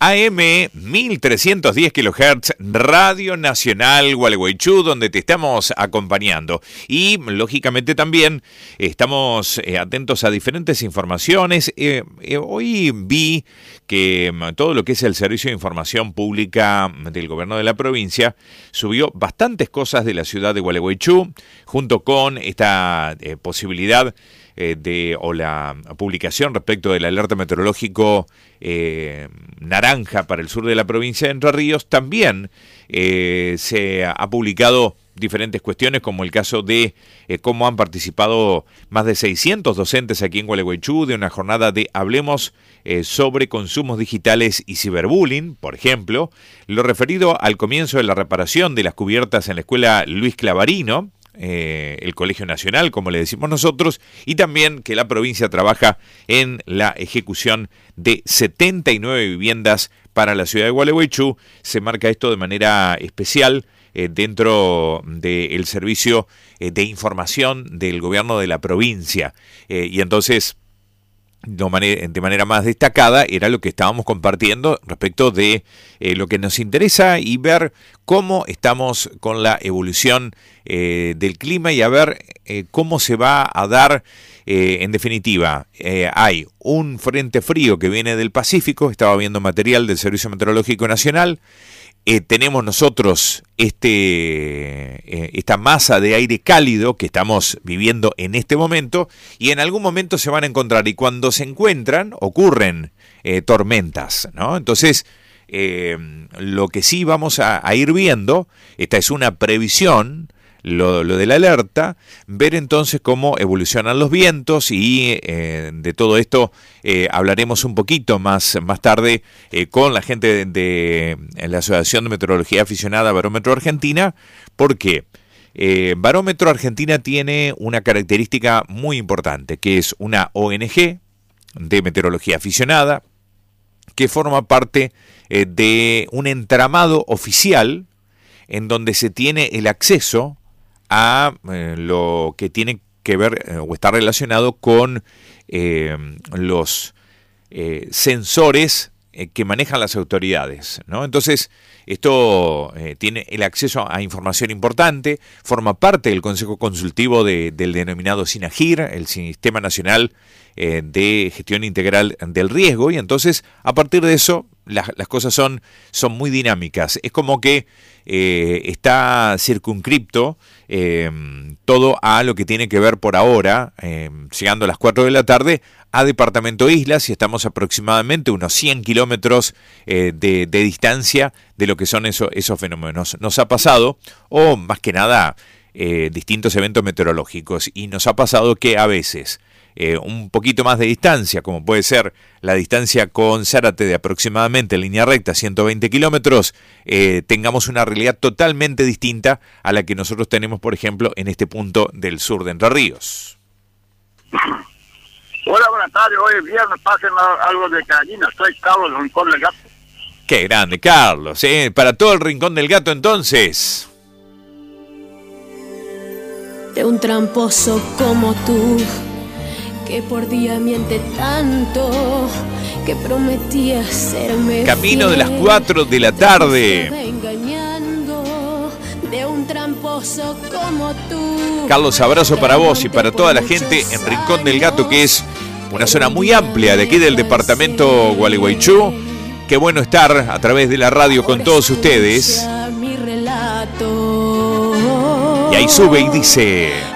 AM 1310 kHz, Radio Nacional Gualeguaychú, donde te estamos acompañando. Y, lógicamente, también estamos atentos a diferentes informaciones. Hoy vi que todo lo que es el Servicio de Información Pública del Gobierno de la provincia subió bastantes cosas de la ciudad de Gualeguaychú, junto con esta posibilidad o la publicación respecto del alerta meteorológico naranja para el sur de la provincia de Entre Ríos. También se ha publicado diferentes cuestiones, como el caso de cómo han participado más de 600 docentes aquí en Gualeguaychú de una jornada de Hablemos sobre consumos digitales y ciberbullying, por ejemplo, lo referido al comienzo de la reparación de las cubiertas en la escuela Luis Clavarino, el Colegio Nacional, como le decimos nosotros, y también que la provincia trabaja en la ejecución de 79 viviendas para la ciudad de Gualeguaychú. Se marca esto de manera especial dentro del servicio de información del gobierno de la provincia. Y entonces, de manera más destacada, era lo que estábamos compartiendo respecto de lo que nos interesa y ver cómo estamos con la evolución del clima y a ver cómo se va a dar. En definitiva, hay un frente frío que viene del Pacífico. Estaba viendo material del Servicio Meteorológico Nacional. Tenemos nosotros esta masa de aire cálido que estamos viviendo en este momento, y en algún momento se van a encontrar, y cuando se encuentran ocurren tormentas, ¿no? Entonces, lo que sí vamos a ir viendo, esta es una previsión, lo de la alerta, ver entonces cómo evolucionan los vientos, y de todo esto hablaremos un poquito más tarde con la gente de la Asociación de Meteorología Aficionada Barómetro Argentina, porque Barómetro Argentina tiene una característica muy importante, que es una ONG de meteorología aficionada que forma parte de un entramado oficial en donde se tiene el acceso a lo que tiene que ver o está relacionado con los sensores que manejan las autoridades, ¿no? Entonces, esto tiene el acceso a información importante, forma parte del Consejo Consultivo del denominado SINAGIR, el Sistema Nacional de Gestión Integral del Riesgo, y entonces, a partir de eso, las cosas son muy dinámicas. Es como que está circunscripto todo a lo que tiene que ver por ahora, llegando a las 4 de la tarde, a Departamento Islas, y estamos aproximadamente unos 100 kilómetros de distancia de lo que son esos fenómenos. Nos ha pasado, o más que nada, distintos eventos meteorológicos, y nos ha pasado que a veces un poquito más de distancia, como puede ser la distancia con Zárate de aproximadamente en línea recta 120 kilómetros, tengamos una realidad totalmente distinta a la que nosotros tenemos, por ejemplo, en este punto del sur de Entre Ríos. Hola, buenas tardes. Hoy es viernes, pasen algo de gallina. Soy Carlos del Rincón del Gato. Qué grande, Carlos, para todo el Rincón del Gato, entonces. De un tramposo como tú, que por día miente tanto, que prometía serme camino de las 4 de la tarde. De un tramposo como tú. Carlos, abrazo para vos y para toda la gente en Rincón del Gato, que es una zona muy amplia de aquí del departamento Gualeguaychú. Qué bueno estar a través de la radio con todos ustedes. Y ahí sube y dice...